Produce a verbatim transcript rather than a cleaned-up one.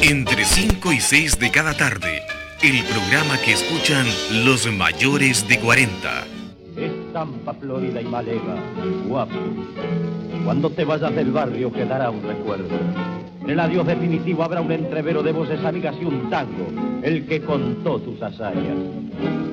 Entre cinco y seis de cada tarde, el programa que escuchan los mayores de cuarenta. Estampa florida y malega, guapo. Cuando te vayas del barrio quedará un recuerdo. En el adiós definitivo habrá un entrevero de voces amigas y un tango, el que contó tus hazañas.